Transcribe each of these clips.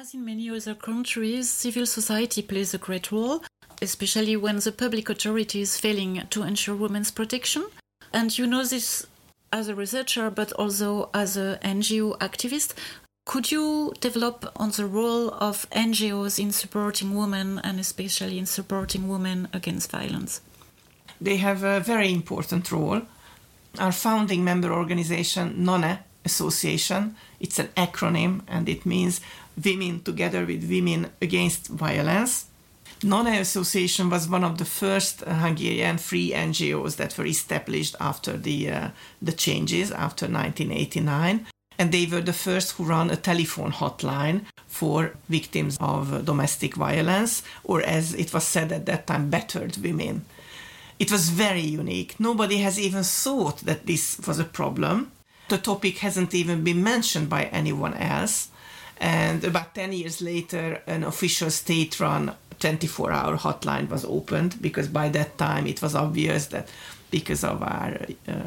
As in many other countries, civil society plays a great role, especially when the public authority is failing to ensure women's protection. And you know this as a researcher, but also as an NGO activist. Could you develop on the role of NGOs in supporting women and especially in supporting women against violence? They have a very important role. Our founding member organization, NONE Association, it's an acronym and it means Women Together with Women Against Violence. NONE Association was one of the first Hungarian free NGOs that were established after the changes, after 1989. And they were the first who ran a telephone hotline for victims of domestic violence, or as it was said at that time, battered women. It was very unique. Nobody has even thought that this was a problem. The topic hasn't even been mentioned by anyone else. And about 10 years later, an official state-run 24-hour hotline was opened, because by that time it was obvious that because of our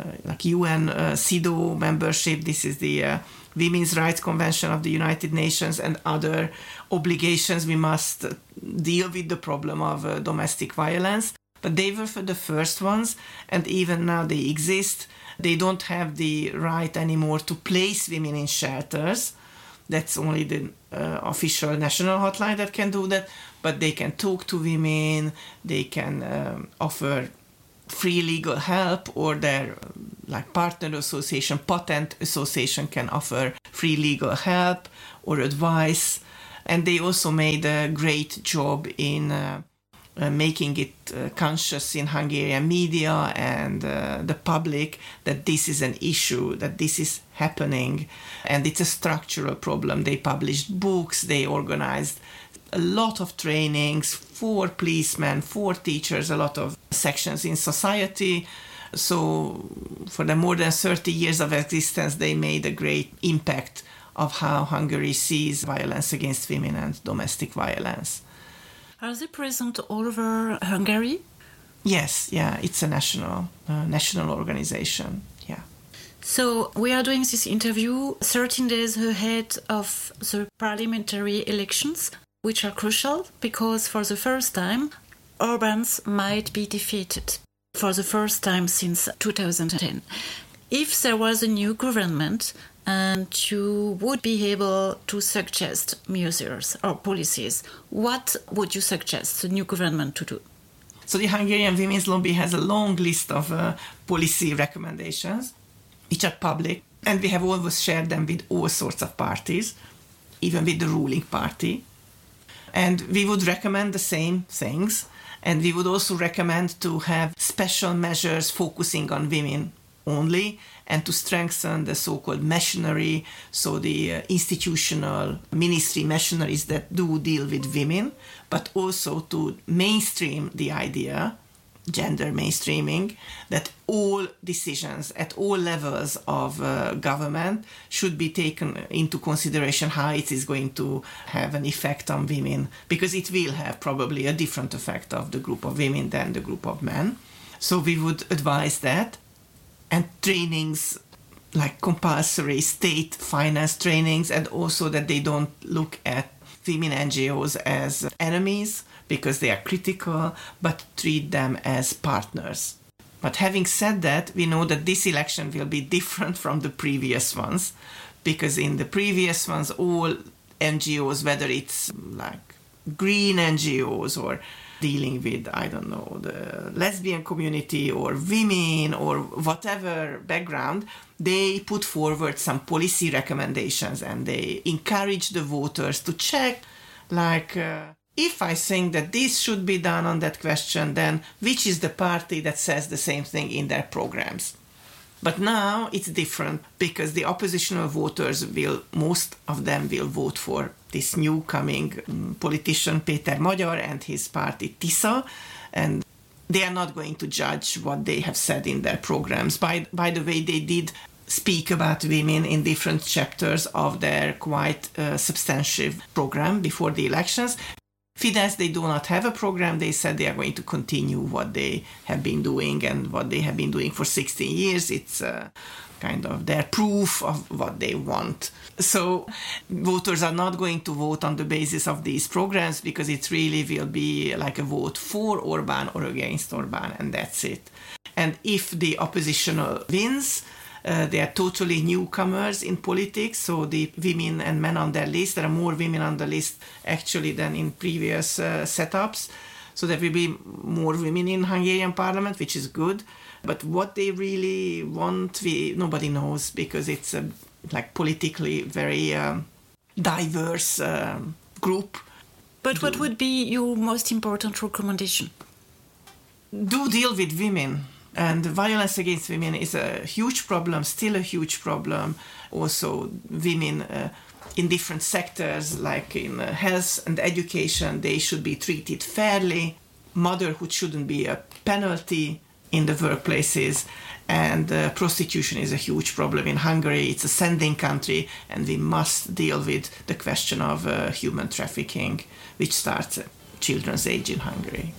UN CEDAW membership, this is the Women's Rights Convention of the United Nations, and other obligations, we must deal with the problem of domestic violence. But they were the first ones, and even now they exist. They don't have the right anymore to place women in shelters. That's only the official national hotline that can do that, but they can talk to women, they can offer free legal help, or their partner association, patent association can offer free legal help or advice. And they also made a great job in making it conscious in Hungarian media and the public that this is an issue, that this is happening, and it's a structural problem. They published books, they organized a lot of trainings for policemen, for teachers, a lot of sections in society. So for the more than 30 years of existence, they made a great impact of how Hungary sees violence against women and domestic violence. Are they present all over Hungary? Yes, yeah, it's a national organization, yeah. So we are doing this interview 13 days ahead of the parliamentary elections, which are crucial because for the first time, Orbán's might be defeated for the first time since 2010. If there was a new government and you would be able to suggest measures or policies, what would you suggest the new government to do? So the Hungarian Women's Lobby has a long list of policy recommendations, which are public, and we have always shared them with all sorts of parties, even with the ruling party. And we would recommend the same things, and we would also recommend to have special measures focusing on women only, and to strengthen the so-called machinery, so the institutional ministry machineries that do deal with women, but also to mainstream the idea, gender mainstreaming, that all decisions at all levels of government should be taken into consideration how it is going to have an effect on women, because it will have probably a different effect of the group of women than the group of men. So we would advise that. And trainings like compulsory state finance trainings, and also that they don't look at women NGOs as enemies because they are critical, but treat them as partners. But having said that, we know that this election will be different from the previous ones, because in the previous ones, all NGOs, whether it's like green NGOs or dealing with, I don't know, the lesbian community or women or whatever background, they put forward some policy recommendations and they encourage the voters to check, if I think that this should be done on that question, then which is the party that says the same thing in their programs? But now it's different, because the oppositional voters most of them will vote for this new coming politician Péter Magyar and his party TISA, and they are not going to judge what they have said in their programs. By the way, they did speak about women in different chapters of their quite substantive program before the elections. Fidesz, they do not have a program. They said they are going to continue what they have been doing and what they have been doing for 16 years. It's kind of their proof of what they want. So voters are not going to vote on the basis of these programs because it really will be like a vote for Orbán or against Orbán, and that's it. And if the opposition wins, they are totally newcomers in politics, so the women and men on their list, there are more women on the list actually than in previous setups. So there will be more women in Hungarian parliament, which is good. But what they really want, nobody knows, because it's a politically very diverse group. But what would be your most important recommendation? Do deal with women. And violence against women is a huge problem, still a huge problem. Also, women in different sectors, like in health and education, they should be treated fairly. Motherhood shouldn't be a penalty in the workplaces. And prostitution is a huge problem in Hungary. It's a sending country, and we must deal with the question of human trafficking, which starts at children's age in Hungary.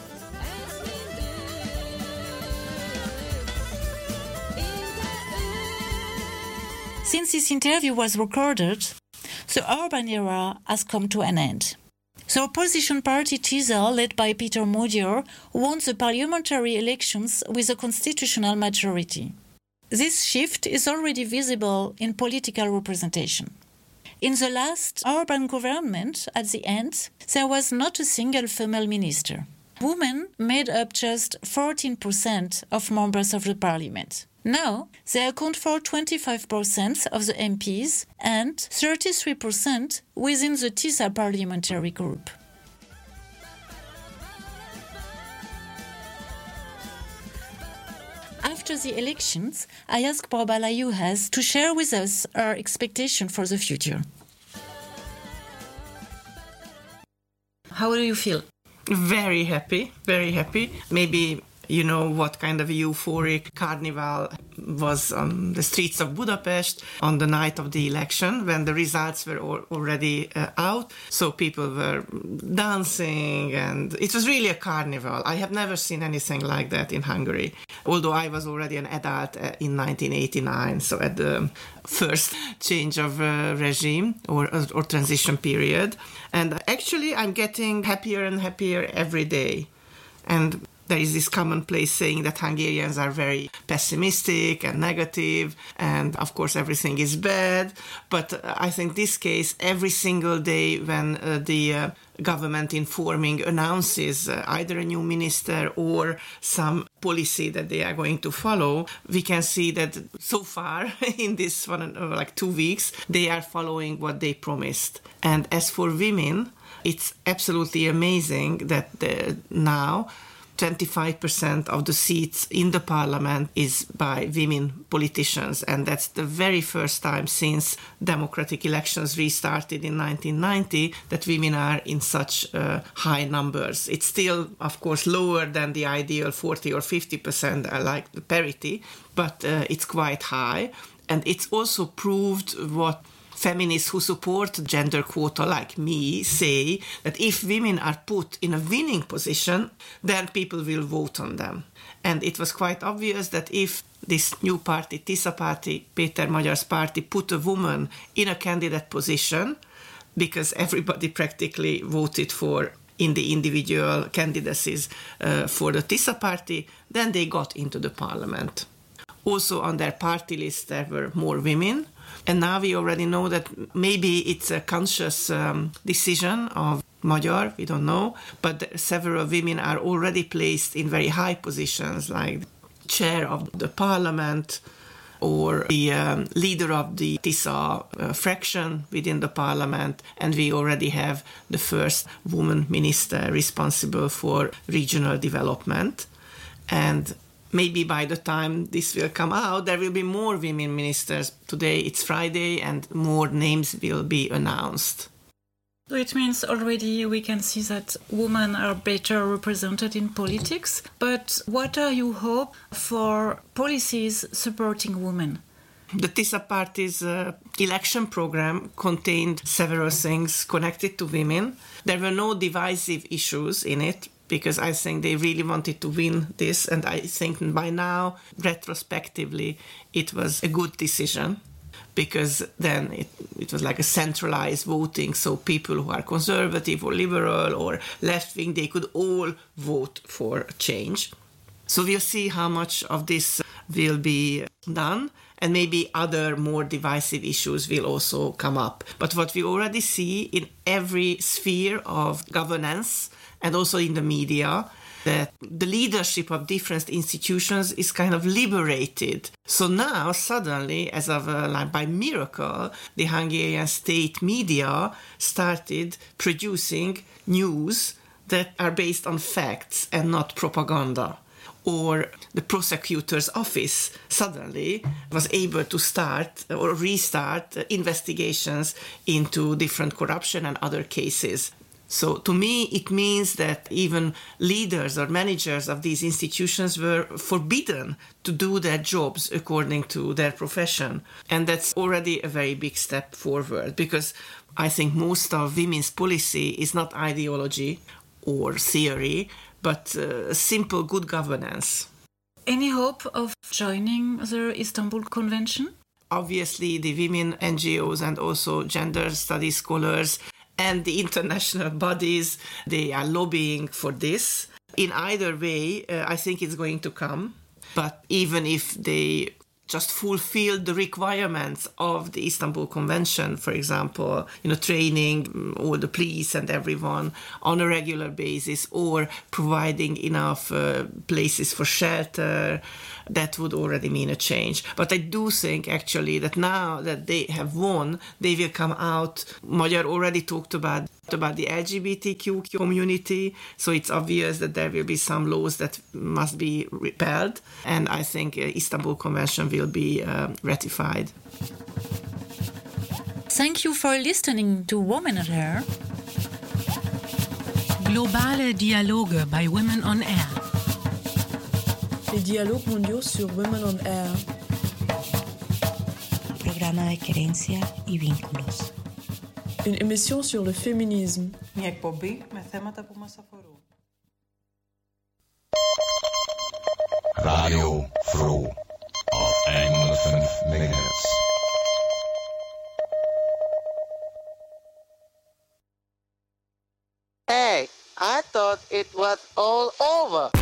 Since this interview was recorded, the Orbán era has come to an end. The opposition party TISA, led by Péter Magyar, won the parliamentary elections with a constitutional majority. This shift is already visible in political representation. In the last Orbán government, at the end, there was not a single female minister. Women made up just 14% of members of the parliament. Now, they account for 25% of the MPs and 33% within the TISA parliamentary group. After the elections, I asked Barbara Juhász to share with us her expectation for the future. How do you feel? Very happy, very happy. Maybe you know what kind of euphoric carnival was on the streets of Budapest on the night of the election when the results were already out. So people were dancing, and it was really a carnival. I have never seen anything like that in Hungary, although I was already an adult in 1989, so at the first change of regime or transition period. And actually I'm getting happier and happier every day. And there is this commonplace saying that Hungarians are very pessimistic and negative, and of course everything is bad. But I think this case, every single day when the government informing announces either a new minister or some policy that they are going to follow, we can see that so far in this 2 weeks, they are following what they promised. And as for women, it's absolutely amazing that now 25% of the seats in the parliament is by women politicians, and that's the very first time since democratic elections restarted in 1990 that women are in such high numbers. It's still, of course, lower than the ideal 40 or 50%, like the parity, but it's quite high. And it's also proved what feminists who support gender quota like me say, that if women are put in a winning position, then people will vote on them. And it was quite obvious that if this new party, TISA party, Péter Magyar's party, put a woman in a candidate position, because everybody practically voted for in the individual candidacies for the TISA party, then they got into the parliament. Also on their party list there were more women. And now we already know that maybe it's a conscious decision of Magyar, we don't know, but several women are already placed in very high positions, like chair of the parliament or the leader of the TISA fraction within the parliament, and we already have the first woman minister responsible for regional development. And maybe by the time this will come out, there will be more women ministers. Today it's Friday and more names will be announced. So it means already we can see that women are better represented in politics. But what are your hopes for policies supporting women? The TISA party's election program contained several things connected to women. There were no divisive issues in it. because I think they really wanted to win this. And I think by now, retrospectively, it was a good decision, because then it was like a centralized voting. So people who are conservative or liberal or left-wing, they could all vote for change. So we'll see how much of this will be done, and maybe other more divisive issues will also come up. But what we already see in every sphere of governance and also in the media, that the leadership of different institutions is kind of liberated. So now, suddenly, as of like by miracle, the Hungarian state media started producing news that are based on facts and not propaganda. Or the prosecutor's office suddenly was able to start or restart investigations into different corruption and other cases. So to me, it means that even leaders or managers of these institutions were forbidden to do their jobs according to their profession. And that's already a very big step forward, because I think most of women's policy is not ideology or theory, but simple good governance. Any hope of joining the Istanbul Convention? Obviously, the women NGOs and also gender studies scholars and the international bodies, they are lobbying for this. In either way, I think it's going to come. But even if they just fulfill the requirements of the Istanbul Convention, for example, training all the police and everyone on a regular basis, or providing enough places for shelter, that would already mean a change. But I do think actually that now that they have won, they will come out. Magyar already talked about the LGBTQ community, so it's obvious that there will be some laws that must be repealed, and I think Istanbul Convention will be ratified. Thank you for listening to Women on Air. Globale Dialoge bei Women on Air. Les dialogues mondiaux sur Women on Air. Programa de querencia y vínculos. Une émission sur le féminisme. Μια εκπομπή με θέματα που μας αφορούν. Radio Froh auf 105 MHz. Hey, I thought it was all over.